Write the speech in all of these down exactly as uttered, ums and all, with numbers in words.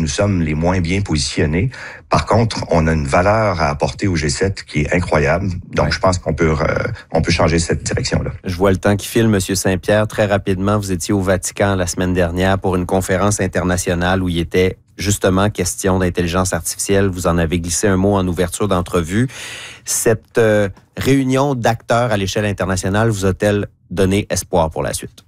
nous sommes les moins bien positionnés. Par contre, on a une valeur à apporter au G sept qui est incroyable. Donc, ouais. je pense qu'on peut euh, on peut changer cette direction-là. Je vois le temps qui file, Monsieur Saint-Pierre. Très rapidement, vous étiez au Vatican la semaine dernière pour une conférence internationale où il était justement question d'intelligence artificielle. Vous en avez glissé un mot en ouverture d'entrevue. Cette euh, réunion d'acteurs à l'échelle internationale vous a-t-elle donné espoir pour la suite?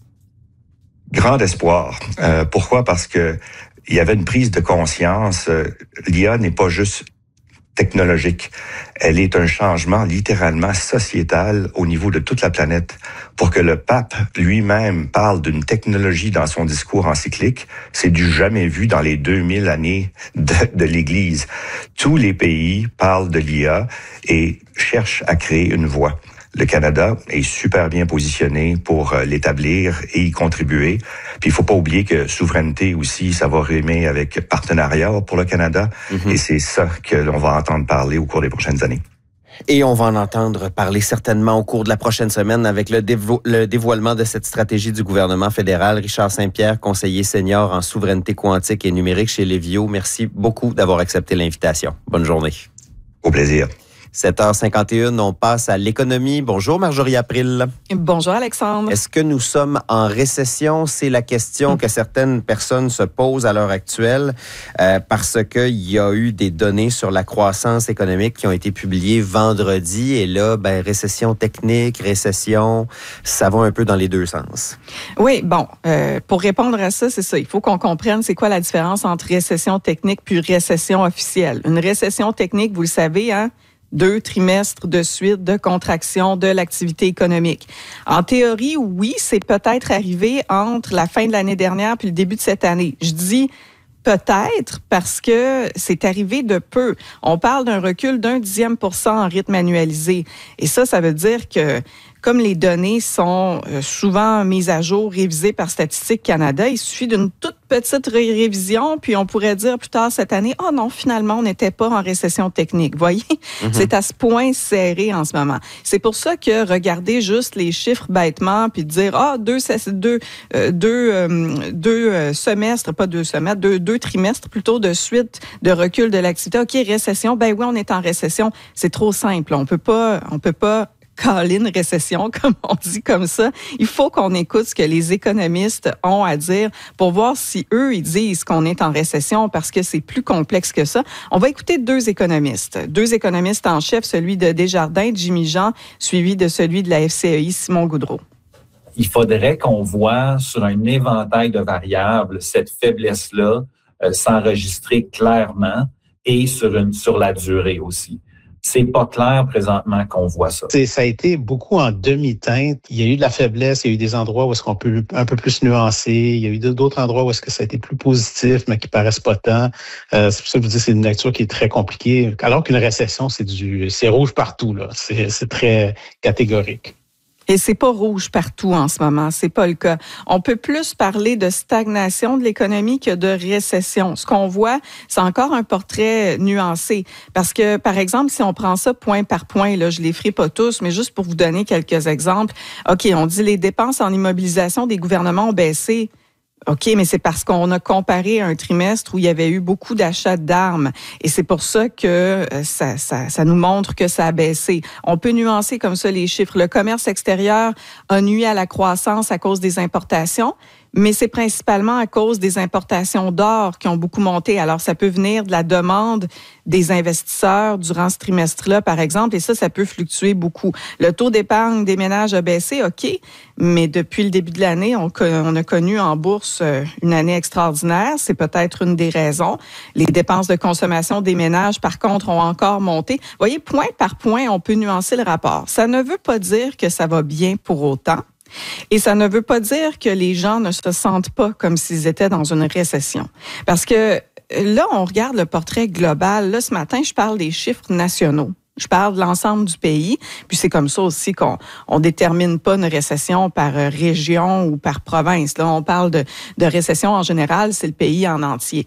Grand espoir. Euh, pourquoi? Parce que il y avait une prise de conscience. Euh, L'I A n'est pas juste technologique. Elle est un changement littéralement sociétal au niveau de toute la planète. Pour que le pape lui-même parle d'une technologie dans son discours encyclique, c'est du jamais vu dans les deux mille années de, de l'Église. Tous les pays parlent de l'I A et cherchent à créer une voie. Le Canada est super bien positionné pour l'établir et y contribuer. Puis il faut pas oublier que souveraineté aussi, ça va rimer avec partenariat pour le Canada. Mm-hmm. Et c'est ça que l'on va entendre parler au cours des prochaines années. Et on va en entendre parler certainement au cours de la prochaine semaine avec le, dévo- le dévoilement de cette stratégie du gouvernement fédéral. Richard Saint-Pierre, conseiller senior en souveraineté quantique et numérique chez Lévio. Merci beaucoup d'avoir accepté l'invitation. Bonne journée. Au plaisir. sept heures cinquante et une, on passe à l'économie. Bonjour Marjorie April. Bonjour Alexandre. Est-ce que nous sommes en récession? C'est la question que certaines personnes se posent à l'heure actuelle euh, parce qu'il y a eu des données sur la croissance économique qui ont été publiées vendredi. Et là, ben, récession technique, récession, ça va un peu dans les deux sens. Oui, bon, euh, pour répondre à ça, c'est ça. Il faut qu'on comprenne c'est quoi la différence entre récession technique puis récession officielle. Une récession technique, vous le savez, hein? Deux trimestres de suite de contraction de l'activité économique. En théorie, oui, c'est peut-être arrivé entre la fin de l'année dernière puis le début de cette année. Je dis peut-être parce que c'est arrivé de peu. On parle d'un recul d'un dixième pour cent en rythme annualisé. Et ça, ça veut dire que comme les données sont souvent mises à jour, révisées par Statistique Canada, il suffit d'une toute petite ré- révision, puis on pourrait dire plus tard cette année, « Oh non, finalement, on n'était pas en récession technique. » Vous voyez, mm-hmm. c'est à ce point serré en ce moment. C'est pour ça que regarder juste les chiffres bêtement, puis dire, « Ah, oh, deux, deux, euh, deux, euh, deux euh, semestres, pas deux semestres, deux, deux trimestres plutôt de suite de recul de l'activité. OK, récession, ben oui, on est en récession. » C'est trop simple. On peut pas, on peut pas caler une récession, comme on dit comme ça. Il faut qu'on écoute ce que les économistes ont à dire pour voir si eux, ils disent qu'on est en récession parce que c'est plus complexe que ça. On va écouter deux économistes. Deux économistes en chef, celui de Desjardins, Jimmy Jean, suivi de celui de la F C E I, Simon Goudreau. Il faudrait qu'on voit sur un éventail de variables cette faiblesse-là euh, s'enregistrer clairement et sur, une, sur la durée aussi. C'est pas clair présentement qu'on voit ça. C'est, ça a été beaucoup en demi-teinte. Il y a eu de la faiblesse, il y a eu des endroits où est-ce qu'on peut un peu plus nuancer. Il y a eu d'autres endroits où est-ce que ça a été plus positif, mais qui paraissent pas tant. Euh, c'est pour ça que je vous dis c'est une lecture qui est très compliquée. Alors qu'une récession, c'est du, c'est rouge partout, là. C'est, c'est très catégorique. Et c'est pas rouge partout en ce moment, c'est pas le cas. On peut plus parler de stagnation de l'économie que de récession. Ce qu'on voit, c'est encore un portrait nuancé. Parce que, par exemple, si on prend ça point par point, là, je les ferai pas tous, mais juste pour vous donner quelques exemples. OK, on dit les dépenses en immobilisation des gouvernements ont baissé. OK, mais c'est parce qu'on a comparé un trimestre où il y avait eu beaucoup d'achats d'armes. Et c'est pour ça que ça, ça, ça nous montre que ça a baissé. On peut nuancer comme ça les chiffres. Le commerce extérieur a nui à la croissance à cause des importations, mais c'est principalement à cause des importations d'or qui ont beaucoup monté. Alors, ça peut venir de la demande des investisseurs durant ce trimestre-là, par exemple, et ça, ça peut fluctuer beaucoup. Le taux d'épargne des ménages a baissé, OK, mais depuis le début de l'année, on, on a connu en bourse une année extraordinaire. C'est peut-être une des raisons. Les dépenses de consommation des ménages, par contre, ont encore monté. Vous voyez, point par point, on peut nuancer le rapport. Ça ne veut pas dire que ça va bien pour autant. Et ça ne veut pas dire que les gens ne se sentent pas comme s'ils étaient dans une récession. Parce que là, on regarde le portrait global. Là, ce matin, je parle des chiffres nationaux. Je parle de l'ensemble du pays. Puis c'est comme ça aussi qu'on on détermine pas une récession par région ou par province. Là, on parle de, de récession en général, c'est le pays en entier.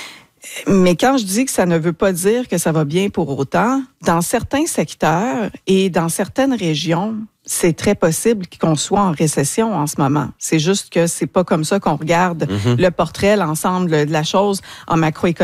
Mais quand je dis que ça ne veut pas dire que ça va bien pour autant, dans certains secteurs et dans certaines régions, c'est très possible qu'on soit en récession en ce moment. C'est juste que c'est pas comme ça qu'on regarde mm-hmm. le portrait, l'ensemble de la chose en macroéconomie.